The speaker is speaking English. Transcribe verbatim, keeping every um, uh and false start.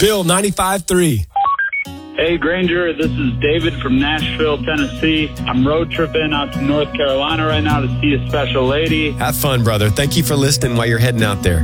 Bill ninety-five three. Hey, Granger, this is David from Nashville, Tennessee. I'm road tripping out to North Carolina right now to see a special lady. Have fun, brother. Thank you for listening while you're heading out there.